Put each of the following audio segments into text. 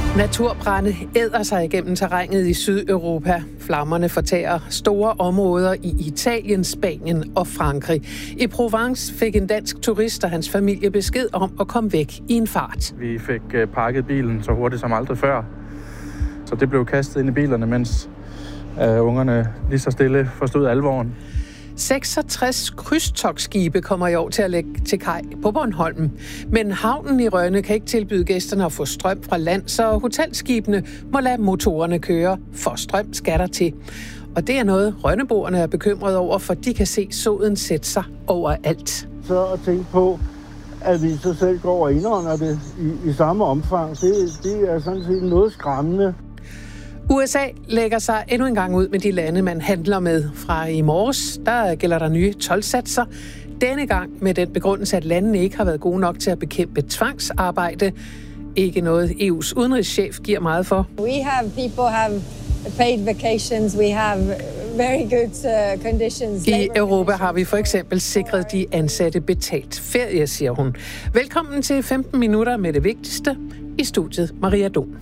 Naturbrande æder sig igennem terrænet i Sydeuropa. Flammerne fortærer store områder i Italien, Spanien og Frankrig. I Provence fik en dansk turist og hans familie besked om at komme væk i en fart. Vi fik pakket bilen så hurtigt som aldrig før. Så det blev kastet ind i bilerne, mens ungerne lige så stille forstod alvoren. 66 krydstogtskibe kommer i år til at lægge til kaj på Bornholm. Men havnen i Rønne kan ikke tilbyde gæsterne at få strøm fra land, så hotelskibene må lade motorerne køre, for strøm skal der til. Og det er noget, rønneboerne er bekymrede over, for de kan se soden sætte sig overalt. Så at tænke på, at vi så selv går og indånder det i samme omfang, det er sådan set noget skræmmende. USA lægger sig endnu en gang ud med de lande, man handler med. Fra i morges, der gælder der nye toldsatser. Denne gang med den begrundelse, at landene ikke har været gode nok til at bekæmpe tvangsarbejde. Ikke noget EU's udenrigschef giver meget for. People have paid vacations. We have very good conditions. I Europa har vi for eksempel sikret de ansatte betalt ferie, siger hun. Velkommen til 15 minutter med det vigtigste. I studiet Maria Dom.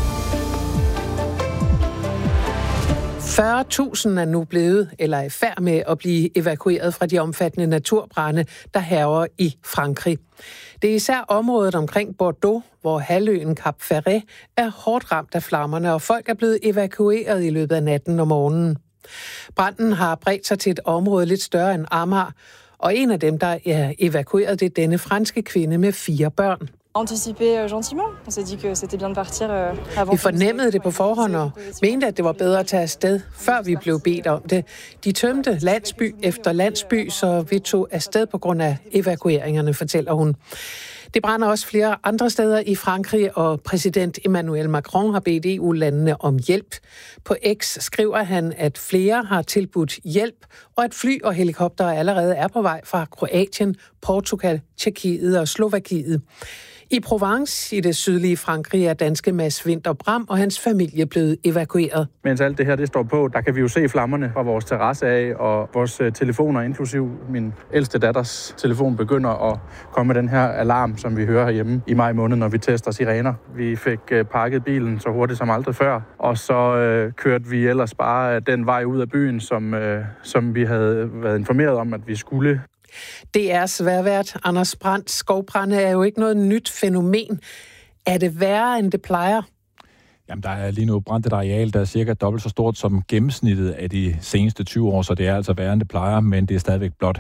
40.000 er nu blevet eller er i færd med at blive evakueret fra de omfattende naturbrande, der hærger i Frankrig. Det er især området omkring Bordeaux, hvor halvøen Cap Ferret er hårdt ramt af flammerne, og folk er blevet evakueret i løbet af natten og morgenen. Branden har bredt sig til et område lidt større end Amager, og en af dem, der er evakueret, det er denne franske kvinde med 4 børn. Vi fornemmede det på forhånd og mente, at det var bedre at tage afsted, før vi blev bedt om det. De tømte landsby efter landsby, så vi tog afsted på grund af evakueringerne, fortæller hun. Det brænder også flere andre steder i Frankrig, og præsident Emmanuel Macron har bedt EU-landene om hjælp. På X skriver han, at flere har tilbudt hjælp, og at fly og helikoptere allerede er på vej fra Kroatien, Portugal, Tjekkiet og Slovakiet. I Provence i det sydlige Frankrig er danske Mads Vinter Bram og hans familie blevet evakueret. Mens alt det her det står på, der kan vi jo se flammerne fra vores terrasse af, og vores telefoner, inklusiv min ældste datters telefon, begynder at komme med den her alarm, som vi hører herhjemme i maj måned, når vi tester sirener. Vi fik pakket bilen så hurtigt som aldrig før, og så kørte vi ellers bare den vej ud af byen, som vi havde været informeret om, at vi skulle. DR's vejrvært Anders Brandt. Skovbrande er jo ikke noget nyt fænomen. Er det værre, end det plejer? Jamen, der er lige nu brændt et areal, der er cirka dobbelt så stort som gennemsnittet af de seneste 20 år, så det er altså værre, end det plejer, men det er stadigvæk blot